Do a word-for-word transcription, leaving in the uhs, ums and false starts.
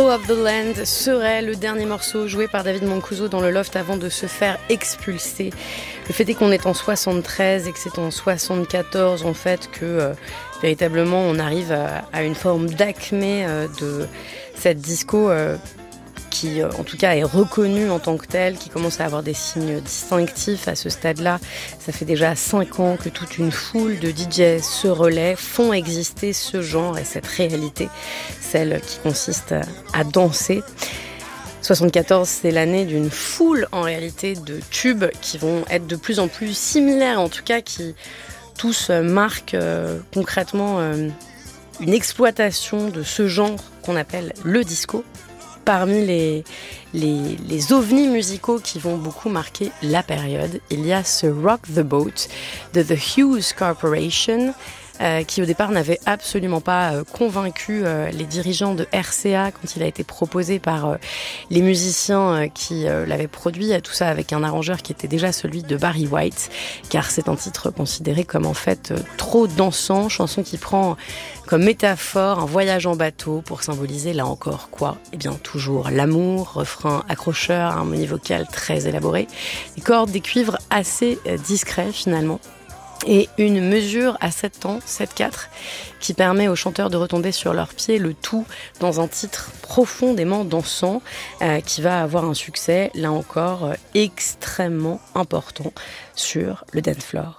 Law of the Land serait le dernier morceau joué par David Mancuso dans le loft avant de se faire expulser. Le fait est qu'on est en soixante-treize et que c'est en soixante-quatorze en fait que euh, véritablement on arrive à, à une forme d'acmé euh, de cette disco euh, qui en tout cas est reconnue en tant que telle, qui commence à avoir des signes distinctifs à ce stade-là. Ça fait déjà cinq ans que toute une foule de D Js se relaient, font exister ce genre et cette réalité, celle qui consiste à danser. soixante-quatorze, c'est l'année d'une foule en réalité de tubes qui vont être de plus en plus similaires, en tout cas qui tous marquent euh, concrètement euh, une exploitation de ce genre qu'on appelle le disco. Parmi les, les, les ovnis musicaux qui vont beaucoup marquer la période, il y a ce Rock the Boat de The Hughes Corporation, euh, qui au départ n'avait absolument pas euh, convaincu euh, les dirigeants de R C A quand il a été proposé par euh, les musiciens euh, qui euh, l'avaient produit, tout ça avec un arrangeur qui était déjà celui de Barry White, car c'est un titre considéré comme en fait euh, trop dansant, chanson qui prend comme métaphore un voyage en bateau pour symboliser là encore quoi ? Eh bien toujours l'amour, refrain accrocheur, harmonie vocale très élaborée, des cordes, des cuivres assez euh, discrets finalement. Et une mesure à sept temps, sept quatre, qui permet aux chanteurs de retomber sur leurs pieds, le tout dans un titre profondément dansant, euh, qui va avoir un succès, là encore, euh, extrêmement important sur le dance floor.